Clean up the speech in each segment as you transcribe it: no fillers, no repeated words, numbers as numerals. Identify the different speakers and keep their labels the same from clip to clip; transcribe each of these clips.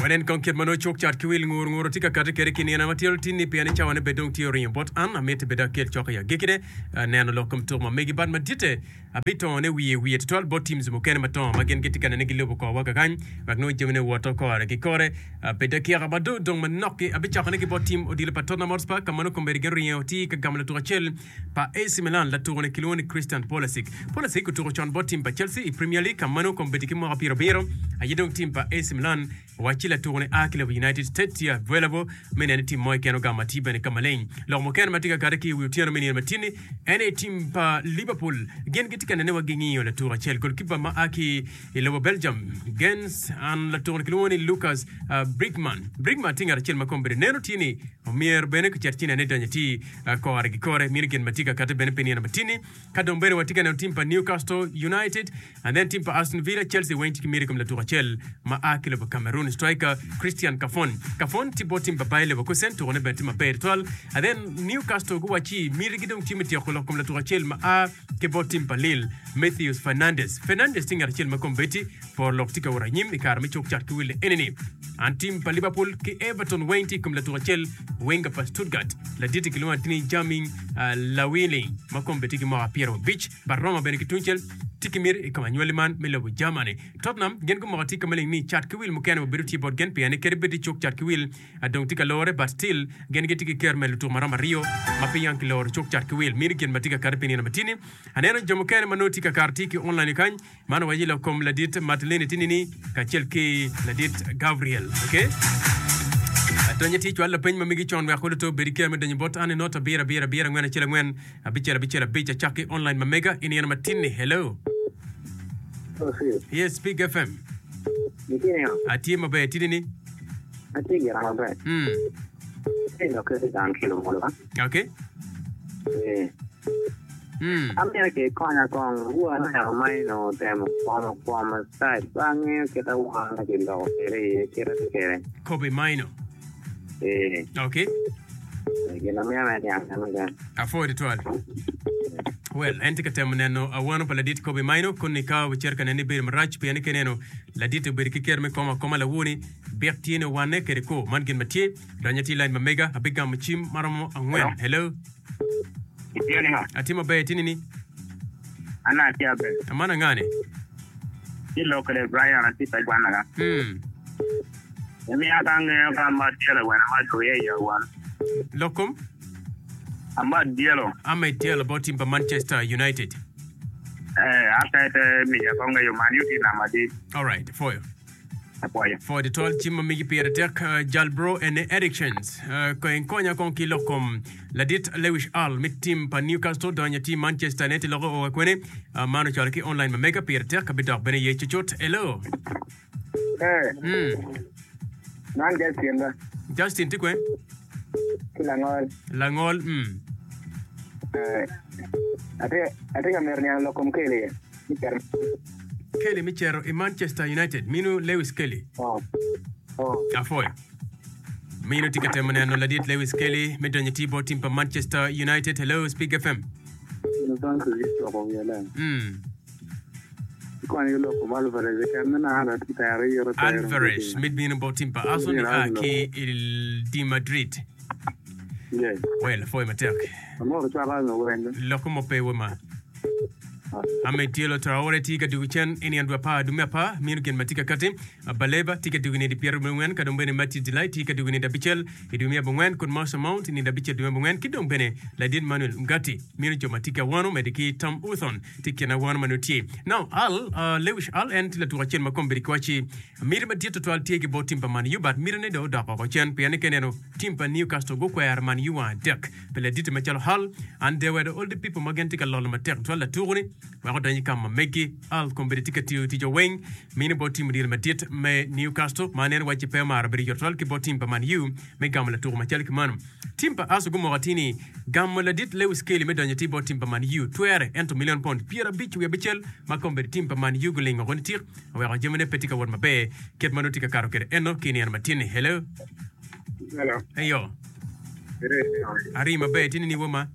Speaker 1: Wanen konkiet mano chok chat kiwil ngur tika kate kere kini na matiol tini piani chawane bedong tiori bot an amete beda kel chok ya gekide neno lokum to ma megi bad madite abito ne wiye tol bot teams mo ken maton magen getika ne gilobo ko waga kan magno jemne woto ko ara ki kore beda ki rabado dong manoki abicha ne ki bot team odile patona morspa kamano komberi gen ti ka gamla to chel pa AC Milan la tourne kiloni Christian Pulisic to chon bot team pa Chelsea Premier League kamano kombeti ki mo apiro bero ayedong team pa AC Milan wachila tourne akile United States ya available menen team moy keno gama tibene kamalen lo mo ken matika kareki wiutiano menen matini ene team pa Liverpool gen gitika ne wagingi la tour chel goalkeeper ma aki lo Belgium gens an la tour kiloni Lucas Brigman tinga chel makombre neno tini mier bene ko chertina ne danyati ko argi kore mirgen matika kate bene penina matini kadom bene watika na team pa Newcastle United and then team pa Aston Villa Chelsea went to mirikum la tour chel ma akile ba Cameroon striker Christian Kafon tipo team pa Bayer Leverkusen to ne bentima Bayer Toal and then Newcastle go wachi mirigidong team ti akolo kom la tour chel ma ke bo team pa Lille Matthews Fernandes tinga chel ma kombeti for loktika uranyim ikar mi chok chat kuwile eneni and team pa Liverpool ke Everton wenti kom la tour chel wenga pa Stuttgart la diti kiloma tini jamming la wili ma kombeti ki ma Piero Beach ba Roma ben ki tunchel tikimir ikama nyoliman melebu Germany Tottenham gen ko mati kameling ni chat kwil mukene biruti bot gen piane kerbeti chok chat kwil adong tika lore but still gen getiki kermel to marama Rio mapiyan ki lore chok chat kwil mir gen matika karpeni na matini aneno jomukene manoti ka kartiki online kan mano wajila kom ladit Madeleine tinini ka chelki ladit Gabriel okay Atonya ti chwala pen mamigi chon wa khodo to berike me danyi bot ane nota bira ngwana chela ngwen bicha chaki online mamega ini yana matini hello yes Big FM ati mabe tidini
Speaker 2: ati gira mabe ino ke dan kilo mola
Speaker 1: okay
Speaker 2: amene ke konya kon huwa na mai no temo kwa side bange ke ta wa na ke lo kere
Speaker 1: Kobe Maino okay
Speaker 2: gena me ya nga
Speaker 1: afford to well antika temuneno awano paladit Kobe Maino konni ka wicherka neni bir marach piani keneno ladit bir kikerme koma la woni bertine wane kereko mangin matie danyati line mamega abiga mchim maramo angwen hello atima bay tinini
Speaker 2: ana tiabe
Speaker 1: amana ngane
Speaker 2: ilo kale Brian atita bwana Emi akange kama dielo when I go here one.
Speaker 1: Lokum?
Speaker 2: I'm
Speaker 1: dielo about him for Manchester United.
Speaker 2: After me akonge yo Man United na madi.
Speaker 1: All right, for you. For the tall chima migi pia tek Jalbro and Ericssons ko enkonya kon kilokom ladit Lewis Al mit team pa Newcastle donya team Manchester United logo o kwene mano chalki online mega pia tek kabita bene ye chichot hello.
Speaker 2: Nan
Speaker 1: Justin tikwe Langol
Speaker 2: ate amernia lokom Kelly
Speaker 1: Michero in Manchester United minu Lewis Kelly afoy minu tikatemane no ladit Lewis Kelly medonye tibo team pa Manchester United hello Speak FM Alvarez midbin about team pa Arsenal ki il di Madrid well foi matek lokomo pe wema Ametielo Traore tika duchen ini andwa pa dumia pa mirugen matika kate baleba tika dugini di Pierre Bungen kadombene Mati Delay tika dugini da Bichel idumia Bungen kun Marshall Mount ni da Bichel dumia Bungen kidombene Ladin Manuel Ngati mirujo matika wano mediki Tom Uthon tika na wano manuti now Lewis Al and la tuachen makombe kwachi mirima dieto to al tieke bo timpa Man U but mirene do da pa chen piane keneno timpa Newcastle go kwa Man U wa dek pele dite machalo Hal and there were all the people magentika lolo matek to la tourne wa danyi kama megi al kompetitika tijo wing mini bo team Real Madrid me Newcastle manen wachi pe mar bri jortol ki bo team pa Man U me gamla tour ma chalki manum team pa asu gumo ratini gamla dit Lewis Kelly me danyi bo team pa Man U tuere ento million pound Pierre Beach we Bichel ma kombe team pa Man U gulingo gontir wa jemene petika won mabe ket manutika karo kede eno kini matini hello ayo ari mabe tini ni woma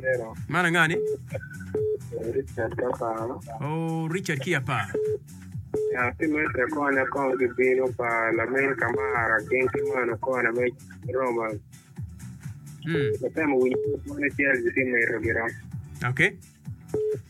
Speaker 1: mana ngani
Speaker 2: Richard Kapa.
Speaker 1: Oh, Richard Kiapa.
Speaker 2: Ya timete kona kong kipino pa la men kamara kenki mano kona me Roma. Temo winyo kona Chelsea timme rogira.
Speaker 1: Okay.